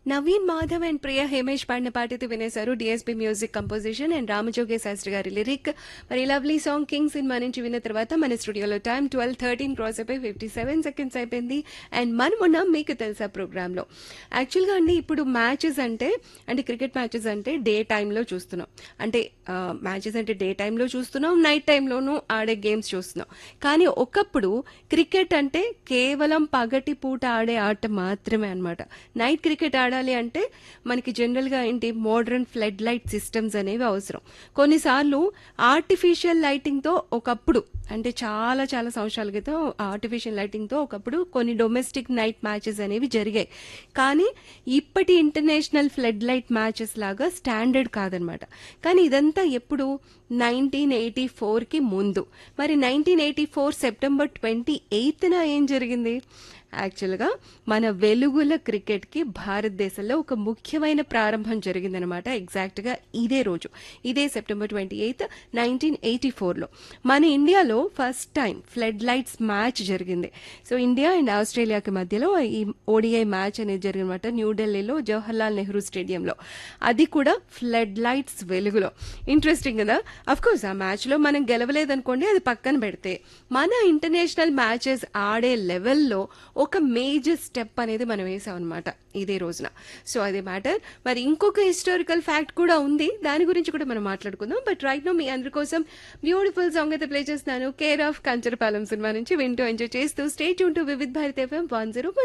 Naveen Madhav and Priya Hemesh పాడిన పాటైతే వినేశారు. DSP music composition and Ramajogayya Sastry గారి lyric. మరి లవ్లీ సాంగ్ కింగ్ సినిమా నుంచి విన్న తర్వాత మన స్టూడియోలో టైం 12:13 క్రాస్ అయిపోయి 57 సెకండ్స్ అయిపోయింది. అండ్ మనమున్న మీకు తెలుసా ప్రోగ్రాంలో యాక్చువల్గా అండి ఇప్పుడు మ్యాచెస్ అంటే క్రికెట్ మ్యాచెస్ అంటే డే టైంలో చూస్తున్నాం. అంటే మ్యాచెస్ అంటే డే టైంలో చూస్తున్నాం, నైట్ టైంలోనూ ఆడే గేమ్స్ చూస్తున్నాం. కానీ ఒకప్పుడు క్రికెట్ అంటే కేవలం పగటి పూట ఆడే ఆట మాత్రమే అన్నమాట. నైట్ క్రికెట్ ఆడాలి అంటే మనకి జనరల్గా ఏంటి మోడర్న్ ఫ్లడ్ లైట్ సిస్టమ్స్ అనేవి అవసరం. కొన్నిసార్లు ఆర్టిఫిషియల్ లైటింగ్తో ఒకప్పుడు అంటే చాలా చాలా సంవత్సరాల క్రితం ఆర్టిఫిషియల్ లైటింగ్తో ఒకప్పుడు కొన్ని డొమెస్టిక్ నైట్ మ్యాచెస్ అనేవి జరిగాయి. కానీ ఇప్పటి ఇంటర్నేషనల్ ఫ్లడ్ లైట్ మ్యాచెస్ లాగా స్టాండర్డ్ కాదనమాట. కానీ ఇదంతా ఎప్పుడు 1984కి ముందు. మరి 1984 సెప్టెంబర్ 28న ఏం జరిగింది? యాక్చువల్గా మన వెలుగుల క్రికెట్కి భారతదేశంలో ఒక ముఖ్యమైన ప్రారంభం జరిగిందనమాట. ఎగ్జాక్ట్గా ఇదే రోజు, ఇదే సెప్టెంబర్ 28, 1984లో మన ఇండియాలో first time flood lights match జరిగింది. సో ఇండియా అండ్ ఆస్ట్రేలియాకి మధ్యలో ఈ ఓడిఐ మ్యాచ్ అనేది జరిగిందన్నమాట న్యూఢిల్లీలో జవహర్లాల్ నెహ్రూ స్టేడియంలో. అది కూడా ఫ్లడ్ లైట్స్ వెలుగులో. ఇంట్రెస్టింగ్ కదా. అఫ్కోర్స్ ఆ మ్యాచ్లో మనం గెలవలేదనుకోండి, అది పక్కన పెడితే మన ఇంటర్నేషనల్ మ్యాచెస్ ఆడే లెవెల్లో ఒక మేజర్ స్టెప్ అనేది మనం వేసాం అనమాట ఇదే రోజున. సో అదే మ్యాటర్. మరి ఇంకొక హిస్టారికల్ ఫ్యాక్ట్ కూడా ఉంది, దాని గురించి కూడా మనం మాట్లాడుకుందాం. బట్ రైట్ నో మీ అందరి కోసం బ్యూటిఫుల్ సాంగ్ అయితే ప్లే చేస్తున్నాను. కేర్ ఆఫ్ కంచరపాలెం సినిమా నుంచి. వింటూ ఎంజాయ్ చేస్తూ stay tune to Vividh Bharati FM 101.